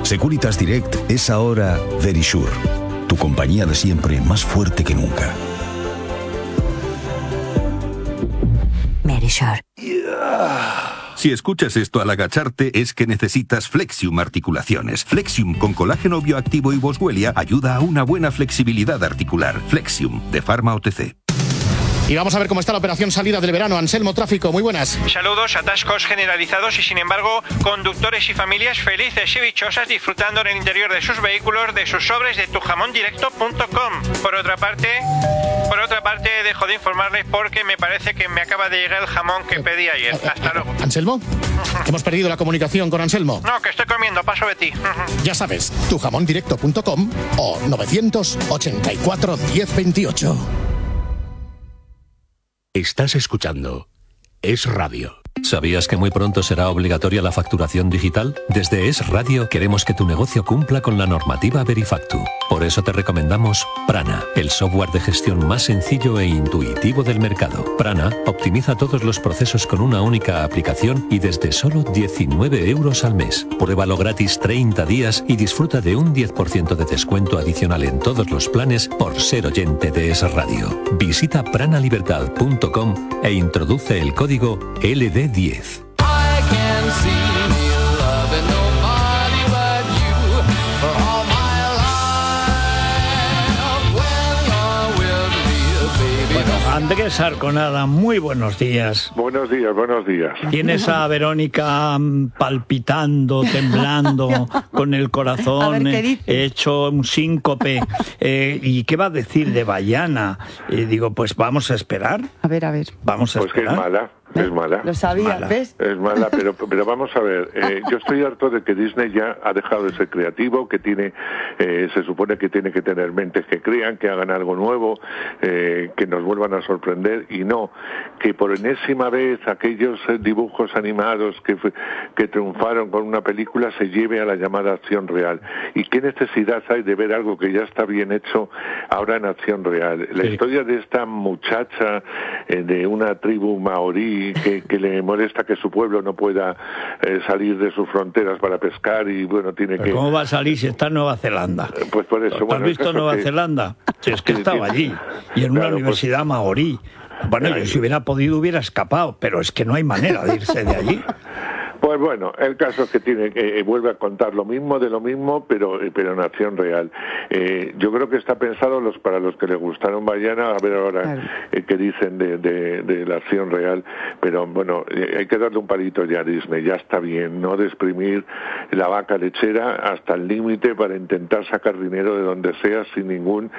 Securitas Direct es ahora Verisure, tu compañía de siempre más fuerte que nunca. Verisure. Si escuchas esto al agacharte es que necesitas Flexium Articulaciones. Flexium con colágeno bioactivo y boswellia ayuda a una buena flexibilidad articular. Flexium, de Pharma OTC. Y vamos a ver cómo está la operación salida del verano. Anselmo, tráfico, muy buenas. Saludos, atascos generalizados y sin embargo, conductores y familias felices y dichosas disfrutando en el interior de sus vehículos de sus sobres de tujamondirecto.com. Por otra parte, dejo de informarles porque me parece que me acaba de llegar el jamón que pedí ayer. Hasta luego. ¿Anselmo? Hemos perdido la comunicación con Anselmo. No, que estoy comiendo, paso de ti. Ya sabes, tujamondirecto.com o 984 1028. Estás escuchando Es Radio. ¿Sabías que muy pronto será obligatoria la facturación digital? Desde Es Radio queremos que tu negocio cumpla con la normativa Verifactu. Por eso te recomendamos Prana, el software de gestión más sencillo e intuitivo del mercado. Prana optimiza todos los procesos con una única aplicación y desde solo 19 euros al mes. Pruébalo gratis 30 días y disfruta de un 10% de descuento adicional en todos los planes por ser oyente de Es Radio. Visita pranalibertad.com e introduce el código LD10. Andrés Arconada, muy buenos días. Buenos días, buenos días. Tienes a Verónica palpitando, temblando, con el corazón hecho un síncope. ¿Y qué va a decir de Bayana? Digo, pues vamos a esperar. A ver. Vamos a esperar. Que es mala. Es mala. Lo sabía, ¿ves? Es mala, pero vamos a ver. Yo estoy harto de que Disney ya ha dejado de ser creativo, que tiene, se supone que tiene que tener mentes que crean, que hagan algo nuevo, que nos vuelvan a sorprender, y no, que por enésima vez aquellos dibujos animados que triunfaron con una película se lleve a la llamada acción real. ¿Y qué necesidad hay de ver algo que ya está bien hecho ahora en acción real? La historia de esta muchacha de una tribu maorí que le molesta que su pueblo no pueda salir de sus fronteras para pescar y bueno, tiene que... ¿Cómo va a salir si está en Nueva Zelanda? Pues por eso... ¿Has visto Nueva Zelanda? Si es que estaba allí, y en una universidad maorí. Bueno, yo si hubiera podido hubiera escapado, pero es que no hay manera de irse de allí. Pues bueno, el caso es que tiene vuelve a contar lo mismo de lo mismo, pero en acción real. Yo creo que está pensado para los que les gustaron Bayana, a ver ahora qué dicen de la acción real, pero bueno, hay que darle un palito ya a Disney, ya está bien, no de exprimir la vaca lechera hasta el límite para intentar sacar dinero de donde sea sin ningún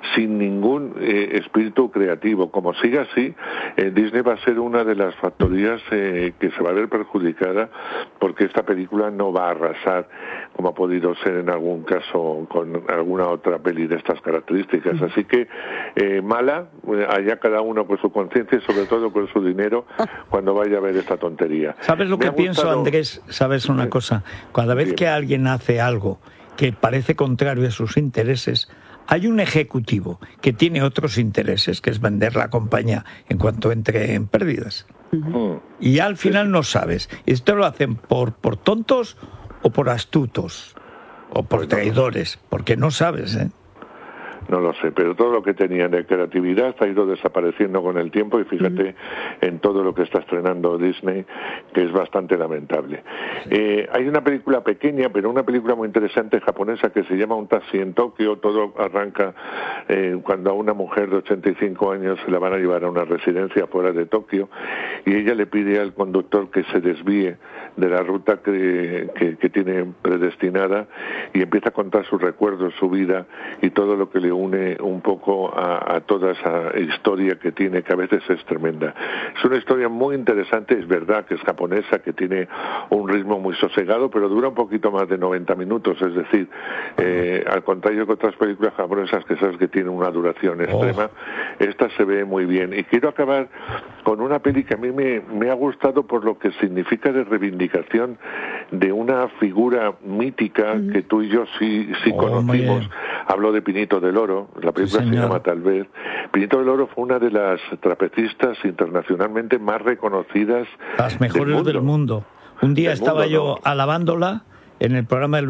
espíritu creativo. Como siga así, Disney va a ser una de las factorías que se va a ver perjudicada, porque esta película no va a arrasar como ha podido ser en algún caso con alguna otra peli de estas características. Así que mala, allá cada uno con su conciencia y sobre todo con su dinero cuando vaya a ver esta tontería. ¿Sabes lo que pienso, Andrés? ¿Sabes una cosa? Cada vez que alguien hace algo que parece contrario a sus intereses, hay un ejecutivo que tiene otros intereses, que es vender la compañía en cuanto entre en pérdidas. Y al final no sabes. ¿Esto lo hacen por tontos o por astutos? O por traidores, porque no sabes, ¿eh? No lo sé, pero todo lo que tenían de creatividad ha ido desapareciendo con el tiempo y fíjate en todo lo que está estrenando Disney, que es bastante lamentable. Hay una película pequeña, pero una película muy interesante japonesa que se llama Un taxi en Tokio. Todo arranca cuando a una mujer de 85 años se la van a llevar a una residencia fuera de Tokio y ella le pide al conductor que se desvíe de la ruta que tiene predestinada y empieza a contar sus recuerdos, su vida y todo lo que le une un poco a toda esa historia que tiene, que a veces es tremenda. Es una historia muy interesante, es verdad que es japonesa, que tiene un ritmo muy sosegado, pero dura un poquito más de 90 minutos, es decir, al contrario que otras películas japonesas que sabes que tienen una duración extrema, esta se ve muy bien. Y quiero acabar con una peli que a mí me ha gustado por lo que significa de reivindicación de una figura mítica que tú y yo sí conocimos. Hablo de Pinito del Oro, la película se llama Tal vez. Pinito del Oro fue una de las trapecistas internacionalmente más reconocidas, las mejores del mundo. Un día estaba yo alabándola en el programa del